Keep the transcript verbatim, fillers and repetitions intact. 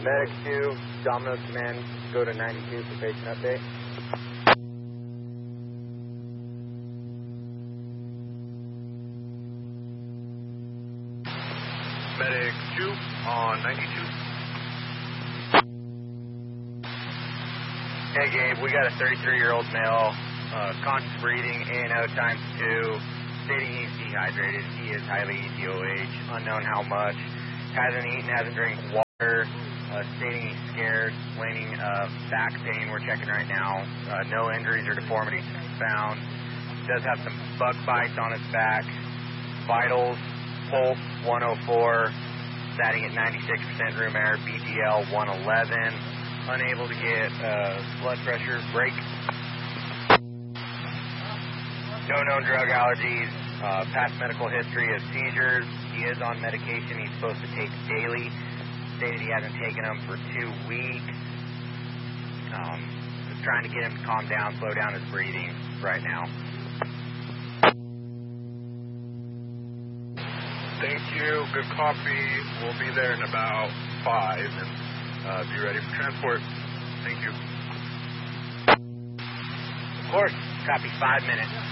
Medic two, Domino's Command, go to ninety-two for patient update. Medic two on ninety-two. Hey Gabe, we got a thirty-three-year-old male, uh, conscious breathing, A and O times two, stating he's dehydrated. He is highly E T O H, unknown how much, hasn't eaten, hasn't drank water, uh, stating he's scared, complaining of back pain. We're checking right now. Uh, no injuries or deformities found. Does have some bug bites on his back. Vitals, pulse one oh four, statting at ninety-six percent room air, B T L one eleven. Unable to get uh, blood pressure, break. No known drug allergies, uh, past medical history of seizures. He is on medication he's supposed to take daily. Stated he hasn't taken them for two weeks. Um, just trying to get him to calm down, slow down his breathing right now. Thank you. Good copy. We'll be there in about five and uh, be ready for transport. Thank you. Of course. Copy five minutes.